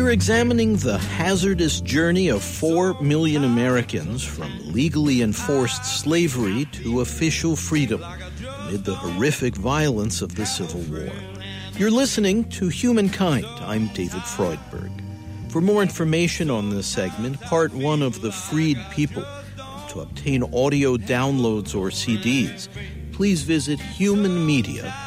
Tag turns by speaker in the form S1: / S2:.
S1: We're examining the hazardous journey of 4 million Americans from legally enforced slavery to official freedom amid the horrific violence of the Civil War. You're listening to Humankind. I'm David Freudberg. For more information on this segment, part 1 of The Freed People, to obtain audio downloads or CDs, please visit humanmedia.org.